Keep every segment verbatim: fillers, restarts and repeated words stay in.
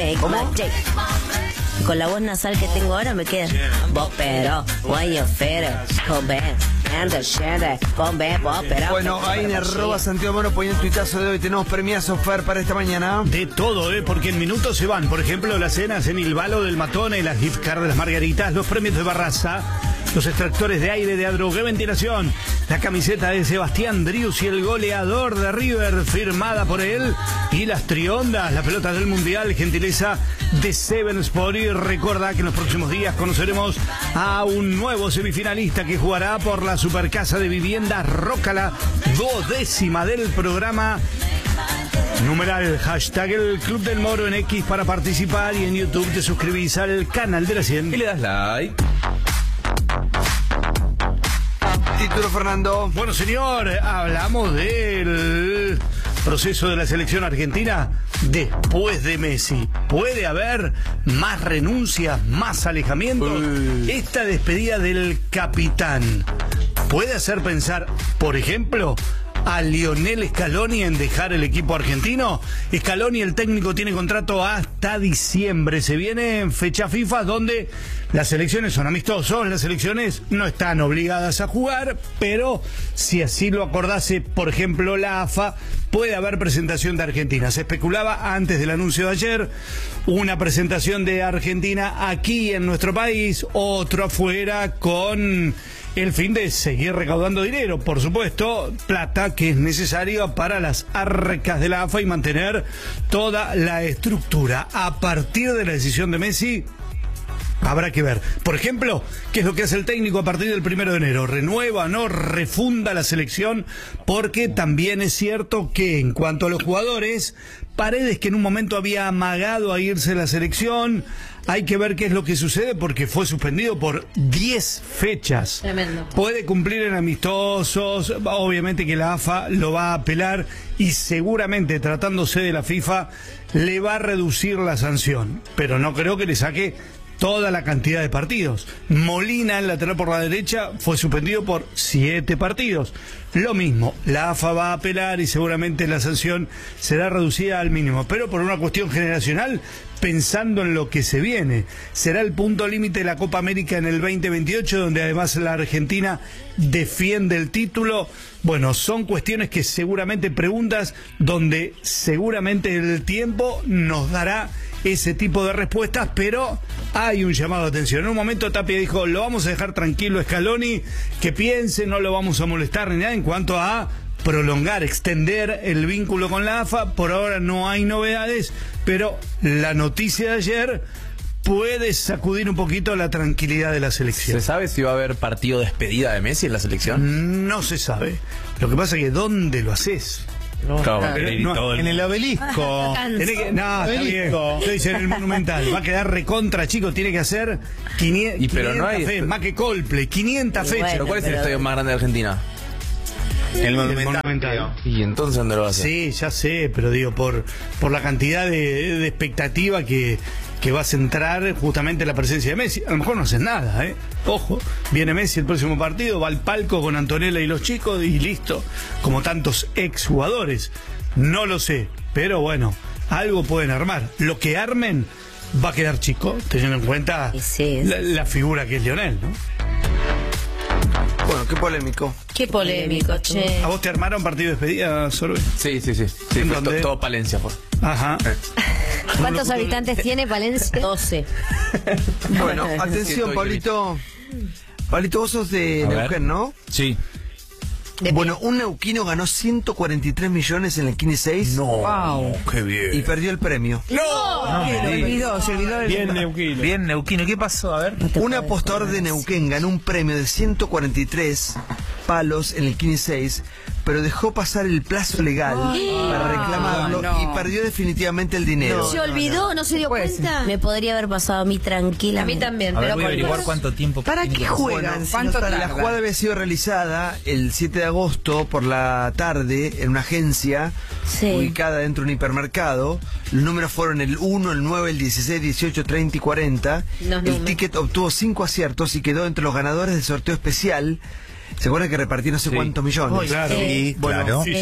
make my day. Con la voz nasal que tengo ahora me queda. Bopero, guayo fere, cobe, anda shere, bombe, bopero. Bueno, ahí en arroba Santiago Moro poniendo el tuitazo de hoy. Tenemos premiazo Fer para esta mañana. De todo, ¿eh? Porque en minutos se van. Por ejemplo, las cenas en Ilvalo del Matone, las gift cards de las Margaritas, los premios de Barraza, los extractores de aire de Adrogué Ventilación, la camiseta de Sebastián Drius y el goleador de River firmada por él, y las triondas, la pelota del Mundial, gentileza de Seven Sport. Y recuerda que en los próximos días conoceremos a un nuevo semifinalista que jugará por la Supercasa de Viviendas Rócala, duodécima del programa. Numeral, hashtag el Club del Moro en X para participar, y en YouTube te suscribís al canal de la cien y le das like. Título, Fernando. Bueno, señor, hablamos del proceso de la selección argentina después de Messi. ¿Puede haber más renuncias, más alejamientos? Uy. Esta despedida del capitán puede hacer pensar, por ejemplo, a Lionel Scaloni en dejar el equipo argentino. Scaloni, el técnico, tiene contrato hasta diciembre. Se viene en fecha FIFA donde las selecciones son amistosos, las selecciones no están obligadas a jugar, pero si así lo acordase, por ejemplo, la A F A, puede haber presentación de Argentina. Se especulaba antes del anuncio de ayer una presentación de Argentina aquí en nuestro país, otro afuera, con el fin de seguir recaudando dinero, por supuesto, plata que es necesaria para las arcas de la A F A y mantener toda la estructura. A partir de la decisión de Messi, habrá que ver, por ejemplo, qué es lo que hace el técnico a partir del primero de enero. ¿Renueva, no refunda la selección? Porque también es cierto que en cuanto a los jugadores, Paredes, que en un momento había amagado a irse a la selección, hay que ver qué es lo que sucede porque fue suspendido por diez fechas. Tremendo. Puede cumplir en amistosos, obviamente que la A F A lo va a apelar y seguramente, tratándose de la FIFA, le va a reducir la sanción, pero no creo que le saque toda la cantidad de partidos. Molina, el lateral por la derecha, fue suspendido por siete partidos. Lo mismo, la A F A va a apelar y seguramente la sanción será reducida al mínimo, pero por una cuestión generacional, pensando en lo que se viene. Será el punto límite de la Copa América en el veinte veintiocho, donde además la Argentina defiende el título. Bueno, son cuestiones que seguramente, preguntas donde seguramente el tiempo nos dará ese tipo de respuestas, pero hay un llamado de atención. En un momento Tapia dijo, lo vamos a dejar tranquilo a Scaloni, que piense, no lo vamos a molestar ni nada en cuanto a prolongar, extender el vínculo con la A F A. Por ahora no hay novedades, pero la noticia de ayer puede sacudir un poquito la tranquilidad de la selección. ¿Se sabe si va a haber partido de despedida de Messi en la selección? No se sabe. Lo que pasa es que ¿dónde lo haces? No, claro, no, no, en el obelisco. Que, no, está bien. Yo dice en el Monumental. Va a quedar recontra, chico. Tiene que hacer quinientas, y pero no hay fe, más que Coldplay. quinientas fechas. Bueno, ¿cuál es el estadio más grande de Argentina? El Monumental. El Monumental. ¿Y entonces dónde lo va a hacer? Sí, ya sé, pero digo, por, por la cantidad de, de expectativa que, que va a centrar justamente la presencia de Messi. A lo mejor no haces nada, ¿eh? Ojo, viene Messi el próximo partido, va al palco con Antonella y los chicos y listo, como tantos exjugadores. No lo sé, pero bueno, algo pueden armar. Lo que armen va a quedar chico, teniendo en cuenta sí, la, la figura que es Lionel, ¿no? Bueno, qué polémico. Qué polémico, che. ¿A vos te armaron partido de despedida, Sorbe? Sí, sí, sí. sí fue to, todo Palencia fue. Ajá. Eh. ¿Cuántos habitantes tiene Palencia? doce. Bueno, atención, Pablito. Pablito, vos sos de A Neuquén, ver. ¿no? Sí. De Bueno, un neuquino ganó ciento cuarenta y tres millones en el quince seis. No, Wow. qué bien. Y perdió el premio. No, se me olvidó, se olvidó del Bien Neuquino. Bien Neuquino. ¿Qué pasó? A ver. Un apostador de Neuquén ganó un premio de ciento cuarenta y tres palos en el quince seis, pero dejó pasar el plazo legal Ay, para reclamarlo no. y perdió definitivamente el dinero. ¿Se olvidó? ¿No se dio cuenta? Me podría haber pasado a mí tranquila. A mí también, A ver, pero voy a con averiguar dos. cuánto tiempo. ¿Para tiene qué que- juegan? Bueno, si ¿cuánto no tarda? La jugada había sido realizada el siete de agosto por la tarde en una agencia Sí. ubicada dentro de un hipermercado. Los números fueron el uno, el nueve, el dieciséis, dieciocho, treinta y cuarenta. Los El números. ticket obtuvo cinco aciertos y quedó entre los ganadores del sorteo especial. ¿Se acuerdan que repartí no sé Sí. cuántos millones? Claro, Sí. Bueno, claro. Sí.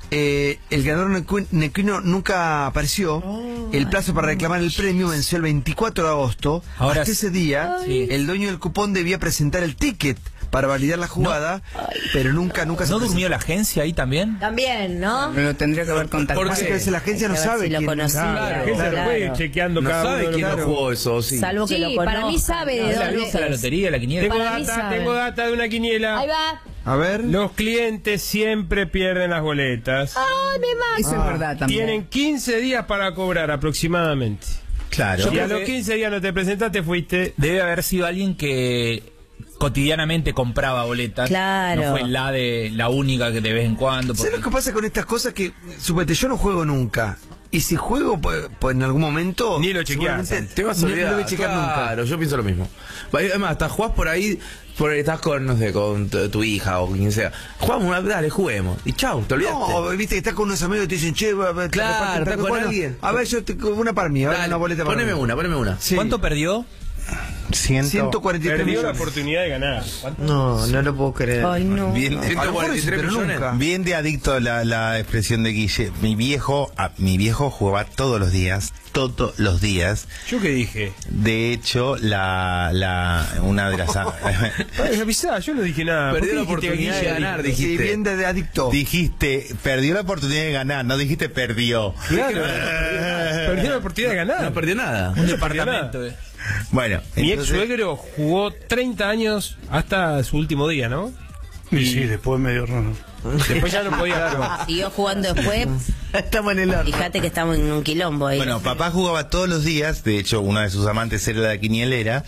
Eh, el ganador neuqui- neuquino nunca apareció. El plazo para reclamar el premio venció el veinticuatro de agosto. Ahora Hasta sí. ese día, Sí. el dueño del cupón debía presentar el ticket para validar la jugada, pero nunca, nunca se ¿No presentó. durmió la agencia ahí también? También, ¿no? Me lo tendría que haber contactado. Pasa que a veces la agencia no Hay que ver sabe si lo quién- conocía. Claro, La gente claro. lo puede ir chequeando No cada sabe uno de quién los- lo jugó eso, sí. Salvo que Sí, lo para conozca. mí sabe de ¿Es la dónde. lista, la lotería, la quiniela? Tengo Para mí data, sabe. tengo data de una quiniela. Ahí va. A ver. Los clientes siempre pierden las boletas. Ay, me mata. Eso es verdad también. Tienen quince días para cobrar aproximadamente. Claro. Si a los quince días no te presentaste, fuiste. Debe haber sido alguien que cotidianamente compraba boletas. Claro. No fue la de la única que de vez en cuando. ¿Sabes porque- lo que pasa con estas cosas? Que, suponete, yo no juego nunca. Y si juego, pues, pues en algún momento... Ni lo chequeás. seguramente Te vas a ni- olvidar. No lo voy a checar Claro, nunca. yo pienso lo mismo. Además, hasta jugás por ahí, por, estás con, no sé, con tu, tu hija o quien sea. Jugamos una, dale, juguemos. Y chau, te olvidaste. No, viste que estás con unos amigos y te dicen, che, va, va, te Claro, reparten estás tal- con bueno, alguien. A ver, yo te, una para mí, a ver, Dale, una boleta para poneme mí. una, poneme una. Sí. ¿Cuánto perdió? ciento cuarenta y tres Perdió la millones. oportunidad de ganar. No, no lo puedo creer. Ay, no. Bien, A lo mejor ciento cuarenta y tres pero millones. nunca. Bien de adicto la, la expresión de Guille. Mi viejo, a- mi viejo jugaba todos los días, todos los días. ¿Yo qué dije? De hecho, la, la, una de las, Ay, avisá, yo no dije nada. ¿Por Perdió qué la dijiste oportunidad de Guille? ganar, Sí, dijiste. bien de, de adicto. dijiste, perdió la oportunidad de ganar, no dijiste perdió. Claro. Perdió la oportunidad de ganar. No perdió nada. Un departamento. eh. Bueno, Mi ex entonces- suegro jugó treinta años hasta su último día, ¿no? Y sí, después medio raro. Después ya no podía dar. Siguió jugando después. Estamos en el horno. Fíjate que estamos en un quilombo ahí. Bueno, papá jugaba todos los días, de hecho una de sus amantes era la quinielera,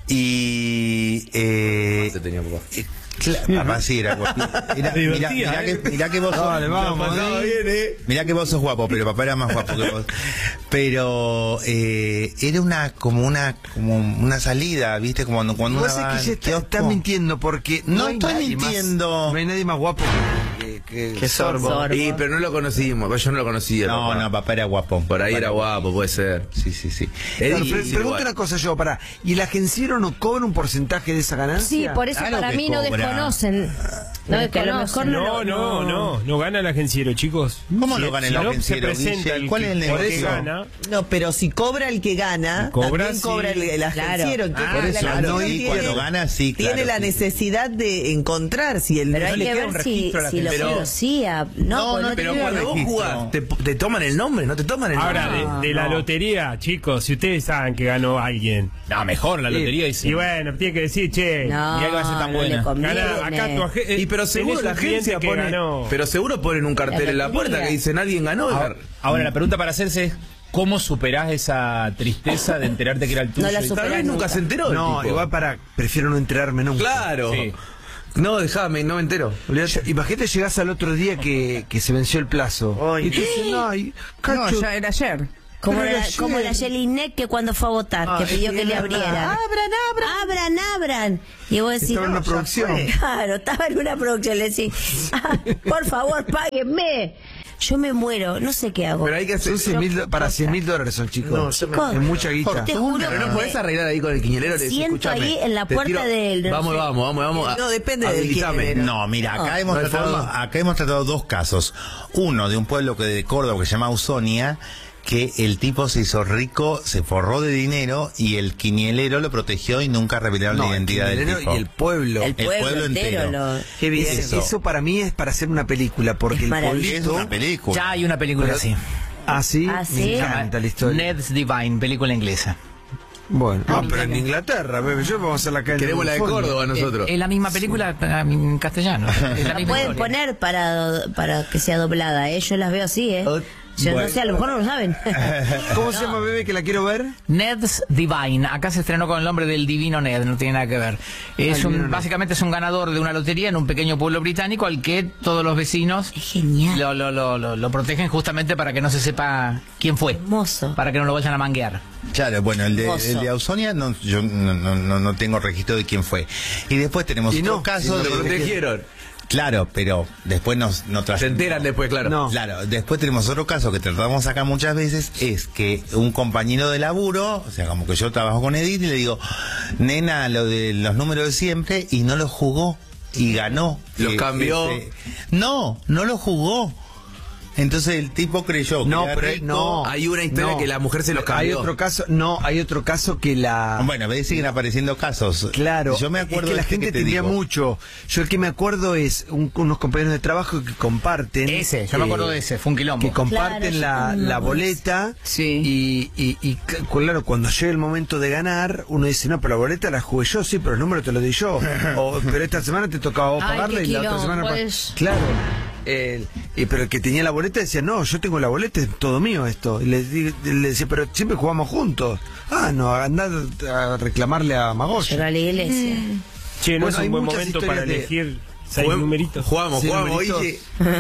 y... Eh, Te tenía papá. eh, cla- papá sí era guapo. Era- Te Mirá, divertía, mirá ¿eh? que, mirá que vos sos... Dale, vamos, Mirá, ¿eh? mirá que vos sos guapo, pero papá era más guapo que vos. Pero eh, era una como una como una salida, ¿viste? Como cuando, cuando Vos una va sabés que al ya está, kiosco. estás mintiendo porque No hay estoy nadie más- mintiendo. no hay nadie más guapo que, que, que Que Sorbo. Sorbo. Y, pero no lo conocimos, yo no lo conocía. No, papá. no, papá era guapo. Por ahí Papá era guapo, puede ser. Sí, sí, sí. Es Claro, difícil pre- pregunta igual. una cosa yo, pará. ¿Y el agenciero no cobra un porcentaje de esa ganancia? Sí, por eso Claro para que mí no cobra. desconocen. No Es que a lo mejor desconocen. No, no, no, no gana el agenciero, chicos. ¿Cómo Si- no gana el si no agenciero, se presenta Guille? el ¿Cuál que- es el el que negocio? gana. No, pero si cobra el que gana, Cobra, también sí. cobra el, el agenciero. Entonces, Ah, la eso, agenciero no, y tiene, cuando gana, sí, claro, tiene la sí. necesidad de encontrar si el Pero hay le que queda un ver si, registro a la si lo gente. Pero- conocía. No, No, pues no, no Pero tenía cuando vos registro. jugás, te, te toman el nombre, no te toman el Ahora, nombre. de, de la lotería, chicos, si ustedes saben que ganó alguien. No, mejor la lotería dice. Y bueno, tiene que decir, che, No, Mirá que va a ser tan no le buena. conviene. gana acá tu agencia. Y pero seguro la agencia pone, pero seguro ponen un cartel La en la puerta lotería. que dicen alguien ganó. Ahora, ahora, la pregunta para hacerse es: ¿cómo superás esa tristeza de enterarte que era el tuyo? No la Y- superás Tal vez nunca nunca. se enteró. el No, tipo. igual para. Prefiero no enterarme nunca. Claro. Sí. No, déjame, no me entero. Olvídate. Ya- Imagínate llegás al otro día que, que se venció el plazo. Ay. Y te dicen, ay, No, cacho. ya era ayer. Como Pero la, ayer- como la Jelinek que cuando fue a votar, que Ay, pidió sí, que es le verdad. abrieran. Abran, abran. Abran, abran. Y vos decís, Estaba en una no, ya producción. fue. Claro, estaba en una producción. Le decís, ah, por favor, páguenme. Yo me muero, no sé qué hago. Pero hay que hacer. Son cien mil do- para cien mil dólares son chicos. No, yo me- Chicos, es mucha guita. te juro Pero no que podés arreglar ahí con el quiñelero. le decís, Siento escúchame, ahí en la te puerta del- no Vamos, sé. vamos, vamos, vamos. No, depende del habilitame. quiñelero. No, mira, acá, No, hemos no hay tratado, forma. acá hemos tratado dos casos. Uno de un pueblo que de Córdoba que se llama Ausonia, que el tipo se hizo rico, se forró de dinero y el quinielero lo protegió y nunca revelaron No, la el identidad del quinilero tipo. y el pueblo. el pueblo, pueblo entero, entero. lo... Qué bien. Eso. Eso para mí es para hacer una película, porque Es el maravilloso. Es pueblito. una película. Ya hay una película Pero- así. Ah, sí, Ah, me ¿sí? encanta la historia. Ned's Divine, película inglesa. Bueno, no, pero en Inglaterra, bebé, yo vamos a hacer la calle. Queremos la de Córdoba nosotros. Eh, Es la misma película eh, en castellano. Es la La misma pueden historia. poner para, para que sea doblada, ¿eh? Yo las veo así, ¿eh? Yo Bueno. no sé, a lo mejor no lo saben. ¿Cómo se llama, bebé, que la quiero ver? Ned's Divine. Acá se estrenó con el nombre del divino Ned, no tiene nada que ver. Es el un, divino Ned. básicamente es un ganador de una lotería en un pequeño pueblo británico al que todos los vecinos Es genial. lo, lo, lo, lo, lo protegen justamente para que no se sepa quién fue. Hermoso. Para que no lo vayan a manguear. Claro, bueno, el de, Hermoso. el de Ausonia no, yo no, no, no, no tengo registro de quién fue. Y después tenemos Y otro no, caso si de... lo protegieron. Claro, pero después nos, no Se trascendió. enteran después, claro. No. Claro, después tenemos otro caso que tratamos acá muchas veces, es que un compañero de laburo, o sea, como que yo trabajo con Edith y le digo, nena, lo de los números de siempre, y no lo jugó, y ganó. Lo Eh, cambió. ese- no, no lo jugó. Entonces el tipo creyó que No, era pero rico. no. Hay una historia No. que la mujer se los Hay cambió. otro caso, no, hay otro caso que la... Bueno, ves, siguen apareciendo casos. Claro, Yo me acuerdo es que la de este gente que te tenía digo. mucho. Yo el que me acuerdo es un- unos compañeros de trabajo que comparten. Ese, yo me acuerdo de ese, fue un quilombo. Que comparten Claro, yo la, también me la acuerdo de boleta. Sí. Y, y, y c- claro, cuando llega el momento de ganar, uno dice, no, pero la boleta la jugué yo, sí, pero el número te lo di yo. O, pero esta semana te tocaba a vos Ay, pagarla qué y la otra quilombo, semana... pa- es. Claro. El- y, pero el que tenía la boleta decía, no, yo tengo la boleta, es todo mío esto. Y le, di- le decía, pero siempre jugamos juntos. Ah, no, andá a reclamarle a Magoya. Llegó a la iglesia. Che, no Bueno, es hay un buen muchas momento para historias de- elegir seis Juguemos- numeritos. Jugamos, Sí, jugamos, numeritos. oye.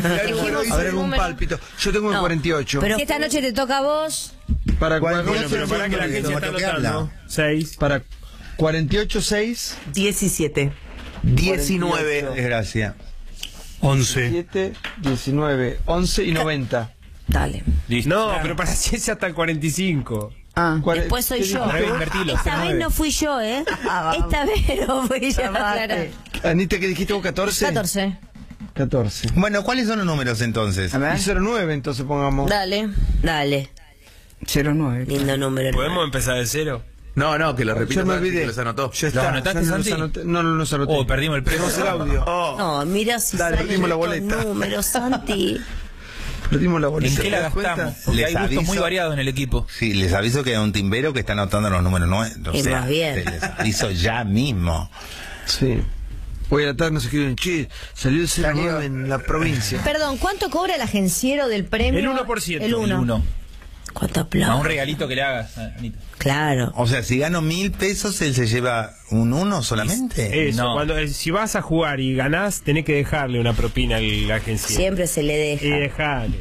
A ver, algún número. pálpito. Yo tengo el No, cuarenta y ocho. Pero Si esta noche te toca a vos, para Bueno, Bueno, Ese pero es para el que la gente número está que anotando. habla. seis. para cuarenta y ocho, seis, diecisiete. diecinueve, Desgracia. once. siete, diecinueve, once y noventa. Dale. No, pero para ciencia hasta el cuarenta y cinco. Ah, Cuare- Después soy ¿qué yo. dijiste? Ahora invertilo. Esta vez no fui yo, ¿eh? Ah, Esta vez no fui yo, Llamaste. Clara. Anita, ¿qué dijiste vos? ¿catorce? catorce. catorce. Bueno, ¿cuáles son los números entonces? a ver, Y cero nueve, entonces pongamos. Dale, dale. cero nueve. Lindo número. ¿Podemos empezar de cero? No, no, que lo repito, Yo me Santi, olvidé. que los anotó. Ya está. ¿Los anotaste, ya no los Santi? anoté. No, no los anoté. Oh, perdimos el premio. Perdimos el audio. No, mira si Dale, salen perdimos la estos boleta. números, Santi. Perdimos la boleta. ¿En qué la ¿te das cuenta? gastamos? Porque Les hay gustos muy aviso- variados en el equipo. Sí, les aviso que hay un timbero que está anotando los números nuevos. O Y sea, más bien. se les aviso ya mismo. Sí. Hoy a la tarde nos escriben, che, salió el cero nueve en la provincia. Perdón, ¿cuánto cobra el agenciero del premio? El uno por ciento. El El uno. uno. ¿Cuánto Más aplauso? un regalito que le hagas, Anita. Claro. O sea, si gano mil pesos, él se lleva un uno solamente. Eso, No. cuando, eh, si vas a jugar y ganás, tenés que dejarle una propina a la agencia. Siempre se le Y deja. dejale.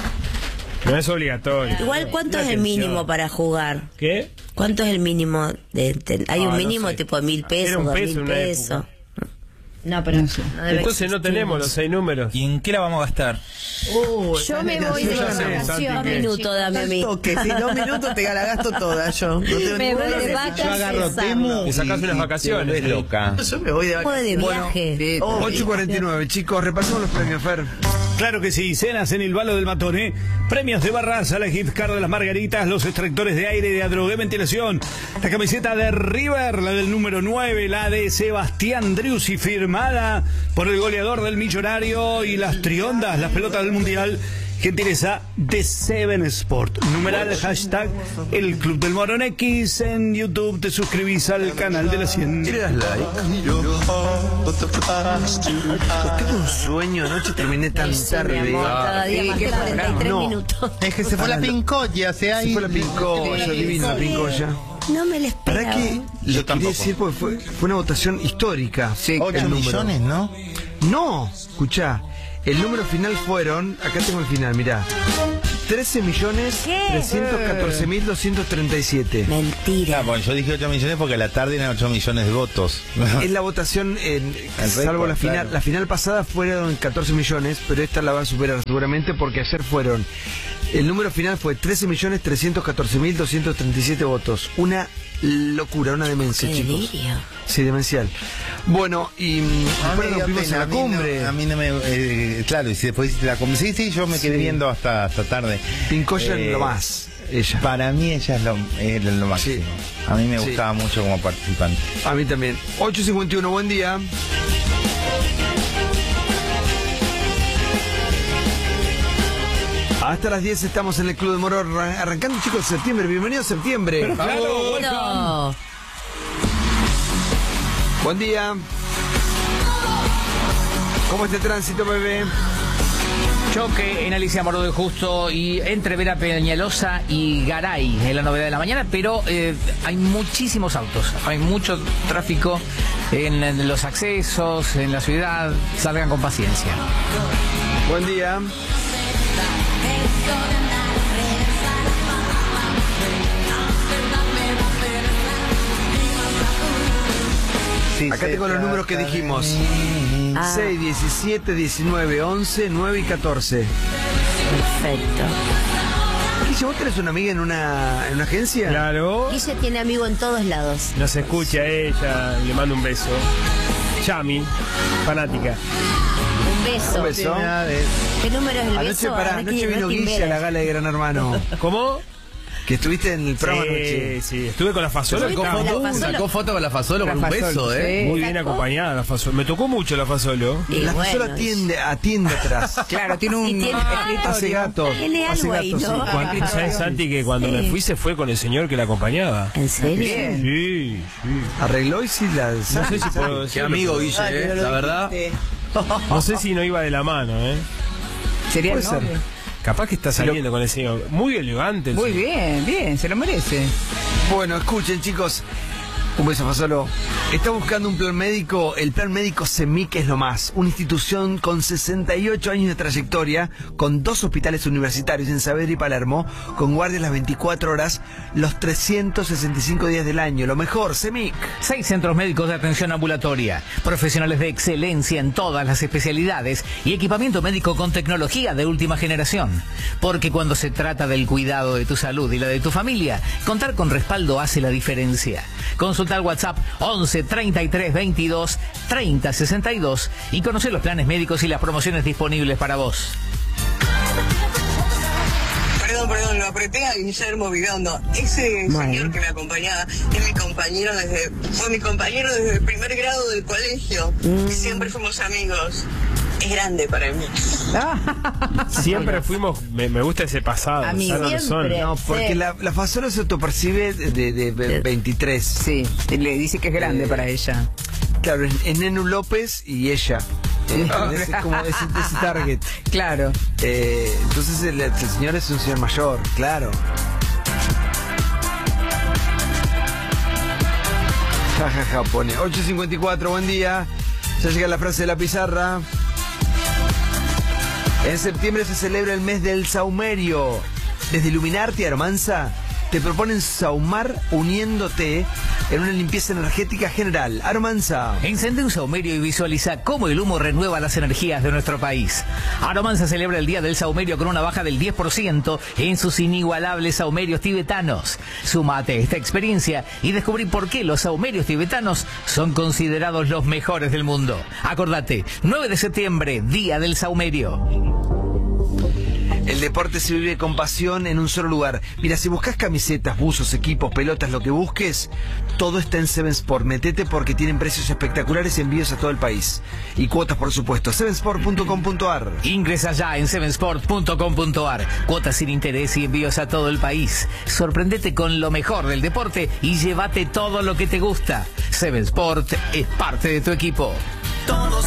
No es obligatorio. Igual, ¿cuánto Una es el atención. mínimo para jugar? ¿Qué? ¿Cuánto es el mínimo? De, de- hay Ah, un no mínimo sé. tipo de mil pesos, Era un dos peso mil en una pesos. época. No, pero no debe Entonces no existir. tenemos los seis números. ¿Y en qué la vamos a gastar? Yo me voy de Yo ya sé, vacaciones. Santi, Dos que- minutos dame a Al mí. toque, si dos minutos te la gasto toda yo. No tengo Me ningún voy de problema. vacaciones. Yo agarro Temu Te sacás y- unas y vacaciones, te volvés ahí. loca. Yo me voy de Como de vacaciones. viaje. Oh, ocho y cuarenta y nueve, chicos, repasamos los premios, Fer. Claro que sí, cenas en el Balo del Matón, ¿eh? Premios de Barraza, la gift card de las Margaritas, los extractores de aire de Adrogué Ventilación, la camiseta de River, la del número nueve, la de Sebastián Driussi, firmada por el goleador del Millonario, y las triondas, las pelotas del Mundial, gentileza de Seven Sport. Numeral hashtag el Club del Morón X en YouTube, te suscribís al canal de la cien. ¿Y le das like? Tengo un sueño, anoche terminé tan tarde. Cada día más de cuarenta y tres No. minutos. Es que se fue la pincoya, se ha Se fue la ido. pincoya, divina la pincoya. No me la ¿Para esperaba. qué? Yo Le quería tampoco. decir porque fue, fue una votación histórica. Sí, Ocho el número. millones, ¿no? No, escuchá. El número final fueron, acá tengo el final, mirá. trece millones ¿Qué? trescientos catorce mil doscientos treinta y siete. Mentira. Ah, bueno, yo dije ocho millones porque a la tarde eran ocho millones de votos. Es la votación, en, El salvo récord, la final. claro. La final pasada fueron catorce millones, pero esta la va a superar seguramente porque ayer fueron. El número final fue trece millones trescientos catorce mil doscientos treinta y siete votos. Una locura, una demencia, Qué chicos. delirio. Sí, demencial. Bueno, y mm, después me nos dio fuimos pena, a la a mí cumbre. no- a mí no me. eh, claro, y si después hiciste la cumbre. Sí, sí, yo me quedé Sí. viendo hasta, hasta tarde. Pincoya Eh, lo más, ella. Para mí ella es lo, es lo máximo. Sí. A mí me Sí. gustaba mucho como participante. A mí también. ocho cincuenta y uno, buen día. Hasta las diez estamos en el Club de Moro arran- arrancando, chicos, septiembre. Bienvenido a septiembre. No. Buen día. ¿Cómo está el tránsito, bebé? Choque en Alicia Morado de Justo y entre Vera Peñalosa y Garay es la novedad de la mañana, pero eh, hay muchísimos autos, hay mucho tráfico en, en los accesos, en la ciudad, salgan con paciencia. Buen día. Sí, Acá se tengo los números que trata dijimos. de- Ah. seis, diecisiete, diecinueve, once, nueve y catorce. Perfecto. Guille, ¿vos tenés una amiga en una, en una agencia? Claro. Guille tiene amigo en todos lados. Nos escucha ella, le mando un beso. Chami, fanática. Un beso. Un beso. ¿Qué número es el Anoche, beso? pará, Ricky- anoche vino Ricky Guille a Vélez. la gala de Gran Hermano. ¿Cómo? Que estuviste en el programa anoche. Sí, sí, estuve con la Fasola. Sacó estaba foto, la Fasolo. sacó foto con la Fasolo La con un Fasolo, beso, ¿eh? sí. muy bien ¿Sacó? acompañada la Fasolo. Me tocó mucho la Fasolo. Y La bueno, Fasolo atiende, atiende atrás. Claro, tiene un Y tiene- escritorio. Hace gatos. Tiene Hace algo ahí, gatos, ¿no? sí. Cuando- ¿Sabes, Santi, que cuando Sí. me fui se fue con el señor que la acompañaba? ¿En serio? Bien. Sí, sí. Arregló y sí la... No sé si puedo Qué decirlo, amigo, pero- Guille, ¿eh? La verdad. No sé si no iba de la mano, ¿eh? Sería el Puede ser. novio. Capaz que está saliendo con el señor. Muy elegante el Muy señor. bien, bien, se lo merece. Bueno, escuchen, chicos. Un beso, Fasolo. Está buscando un plan médico. El plan médico CEMIC es lo más. Una institución con sesenta y ocho años de trayectoria, con dos hospitales universitarios en Saavedra y Palermo, con guardias las veinticuatro horas, los trescientos sesenta y cinco días del año. Lo mejor, CEMIC. Seis centros médicos de atención ambulatoria, profesionales de excelencia en todas las especialidades y equipamiento médico con tecnología de última generación. Porque cuando se trata del cuidado de tu salud y la de tu familia, contar con respaldo hace la diferencia. Consulta al WhatsApp once treinta y tres veintidós treinta sesenta y dos y conoce los planes médicos y las promociones disponibles para vos. Perdón, perdón, lo apreté a Guillermo Vidondo. Ese Bueno. señor que me acompañaba es mi compañero desde, fue mi compañero desde el primer grado del colegio. Y siempre fuimos amigos. Es grande para mí. Siempre fuimos, me, me gusta ese pasado. Amigos. sana razón. Siempre. No, porque Sí. la, la Fasolo se autopercibe de, de, de veintitrés. Sí, le dice que es grande Eh, para ella. Claro, es, es Nenu López y ella. Eh, es como ese, ese target. Claro. Eh, entonces el, el señor es un señor mayor, claro. Ja, ja, ja, pone. ocho cincuenta y cuatro, buen día. Ya llega la frase de la pizarra. En septiembre se celebra el mes del saumerio. Desde Iluminarte y Aromanza te proponen saumar uniéndote en una limpieza energética general. Aromanza. Encende un saumerio y visualiza cómo el humo renueva las energías de nuestro país. Aromanza celebra el Día del Saumerio con una baja del diez por ciento en sus inigualables saumerios tibetanos. Sumate a esta experiencia y descubrí por qué los saumerios tibetanos son considerados los mejores del mundo. Acordate, nueve de septiembre, Día del Saumerio. El deporte se vive con pasión en un solo lugar. Mira, si buscas camisetas, buzos, equipos, pelotas, lo que busques, todo está en Seven Sport. Metete porque tienen precios espectaculares y envíos a todo el país. Y cuotas, por supuesto. seven sport punto com punto ar. Ingresa ya en seven sport punto com punto ar. Cuotas sin interés y envíos a todo el país. Sorprendete con lo mejor del deporte y llévate todo lo que te gusta. Seven Sport es parte de tu equipo. Todos